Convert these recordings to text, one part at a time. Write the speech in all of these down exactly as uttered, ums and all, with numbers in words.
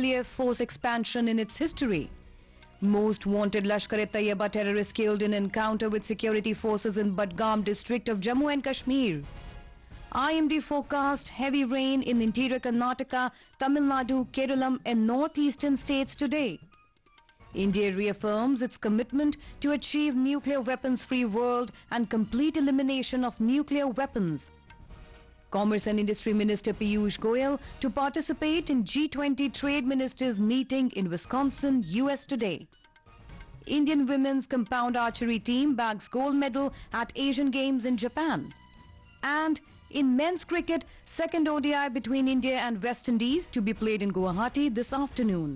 nuclear force expansion in its history. Most wanted Lashkar-e-Taiba terrorist killed in encounter with security forces in Budgam district of Jammu and Kashmir. I M D forecast heavy rain in interior Karnataka, Tamil Nadu, Kerala and northeastern states today. India reaffirms its commitment to achieve nuclear weapons-free world and complete elimination of nuclear weapons. Commerce and Industry Minister Piyush Goyal to participate in G twenty Trade Ministers meeting in Wisconsin, U S today. Indian women's compound archery team bags gold medal at Asian Games in Japan. And in men's cricket, second O D I between India and West Indies to be played in Guwahati this afternoon.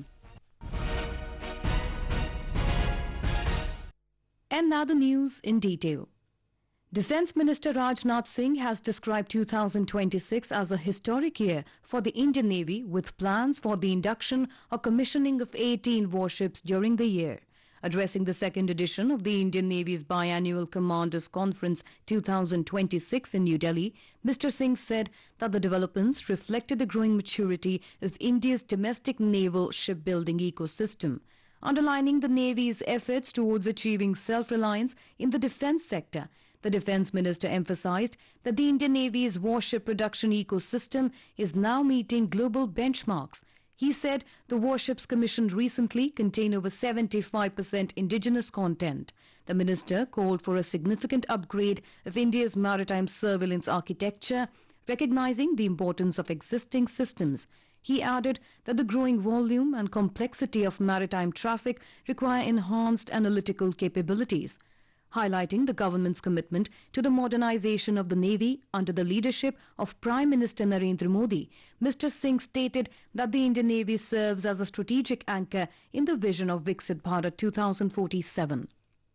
And now the news in detail. Defence Minister Rajnath Singh has described two thousand twenty-six as a historic year for the Indian Navy with plans for the induction or commissioning of eighteen warships during the year. Addressing the second edition of the Indian Navy's Biannual Commanders Conference two thousand twenty-six in New Delhi, Mister Singh said that the developments reflected the growing maturity of India's domestic naval shipbuilding ecosystem. Underlining the Navy's efforts towards achieving self-reliance in the defence sector, the Defence Minister emphasised that the Indian Navy's warship production ecosystem is now meeting global benchmarks. He said the warships commissioned recently contain over seventy-five percent indigenous content. The Minister called for a significant upgrade of India's maritime surveillance architecture, recognising the importance of existing systems. He added that the growing volume and complexity of maritime traffic require enhanced analytical capabilities. Highlighting the government's commitment to the modernization of the Navy under the leadership of Prime Minister Narendra Modi, Mister Singh stated that the Indian Navy serves as a strategic anchor in the vision of Viksit Bharat two thousand forty-seven.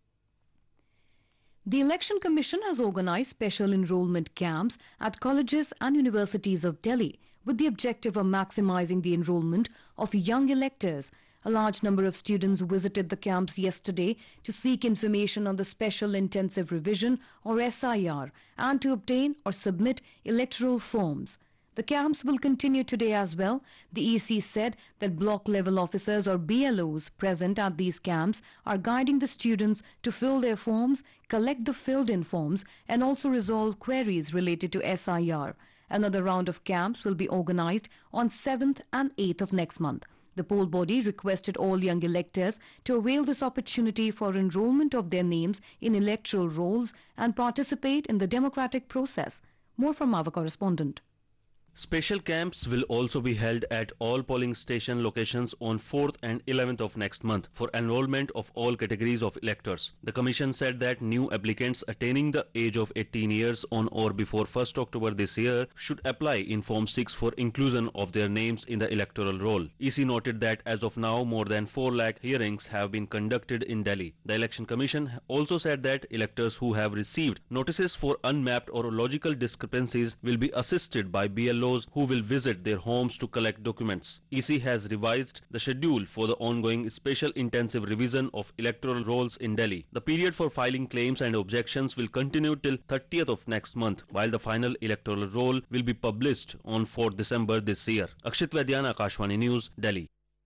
The Election Commission has organized special enrollment camps at colleges and universities of Delhi with the objective of maximizing the enrollment of young electors. A large number of students visited the camps yesterday to seek information on the Special Intensive Revision or S I R and to obtain or submit electoral forms. The camps will continue today as well. The E C said that block level officers or B L Os present at these camps are guiding the students to fill their forms, collect the filled in forms and also resolve queries related to S I R. Another round of camps will be organized on seventh and eighth of next month. The poll body requested all young electors to avail this opportunity for enrollment of their names in electoral rolls and participate in the democratic process. More from our correspondent. Special camps will also be held at all polling station locations on fourth and eleventh of next month for enrollment of all categories of electors. The Commission said that new applicants attaining the age of eighteen years on or before first October this year should apply in Form six for inclusion of their names in the electoral roll. E C noted that as of now more than four lakh hearings have been conducted in Delhi. The Election Commission also said that electors who have received notices for unmapped or logical discrepancies will be assisted by B L Os who will visit their homes to collect documents. E C has revised the schedule for the ongoing special intensive revision of electoral rolls in Delhi. The period for filing claims and objections will continue till thirtieth of next month, while the final electoral roll will be published on fourth December this year. Akshit Vaidyan, Akashvani News, Delhi.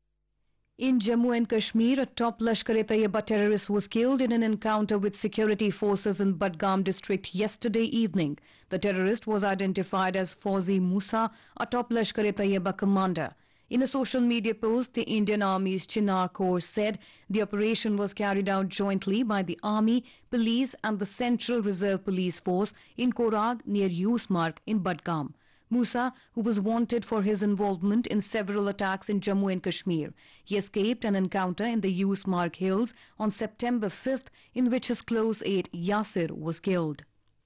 In Jammu and Kashmir, a top Lashkar-e-Taiba terrorist was killed in an encounter with security forces in Budgam district yesterday evening. The terrorist was identified as Fauzi Musa, a top Lashkar-e-Taiba commander. In a social media post, the Indian Army's Chinar Corps said the operation was carried out jointly by the Army, Police and the Central Reserve Police Force in Korag near Yusmarg in Budgam. Musa, who was wanted for his involvement in several attacks in Jammu and Kashmir. He escaped an encounter in the Yusmarg Hills on September fifth in which his close aide Yasir was killed.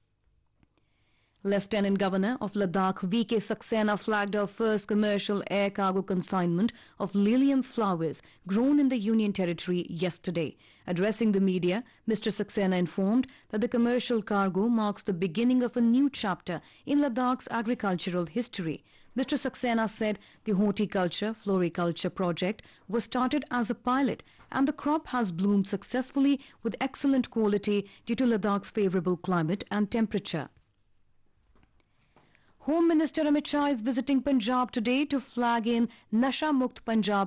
Lieutenant Governor of Ladakh V K Saxena flagged our first commercial air cargo consignment of lilium flowers grown in the Union Territory yesterday. Addressing the media, Mister Saxena informed that the commercial cargo marks the beginning of a new chapter in Ladakh's agricultural history. Mister Saxena said the horticulture floriculture project was started as a pilot and the crop has bloomed successfully with excellent quality due to Ladakh's favourable climate and temperature. Home Minister Amit Shah is visiting Punjab today to flag in Nasha Mukt Punjab